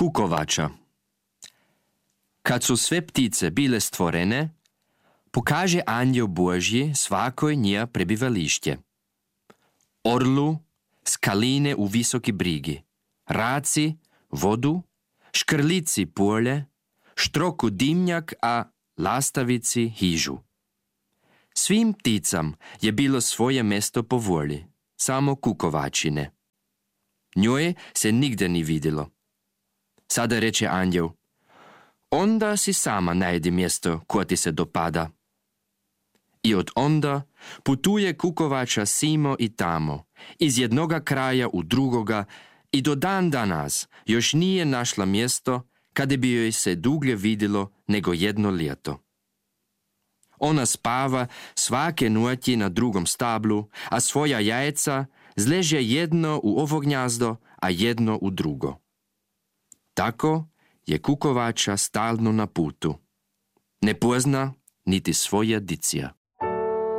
Kukovača. Kad su sve ptice bile stvorene, pokaže anđeo Božji svakoj nje prebivalište. Orlu skaline u visoki brigi, raci vodu, škrlici polje, štroku dimnjak, a lastavici hižu. Svim pticam je bilo svoje mesto po volji, samo kukovačine. Njoj se nigde ni vidjelo. Sada reče anđel: onda si sama najdi mjesto koje ti se dopada. I od onda putuje kukovača simo i tamo, iz jednoga kraja u drugoga, i do dan danas još nije našla mjesto kada bi joj se duglje vidjelo nego jedno ljeto. Ona spava svake noći na drugom stablu, a svoja jajca zleže jedno u ovo gnjazdo, a jedno u drugo. Tako je kukovača stalno na putu. Ne pozna niti svoje dicija.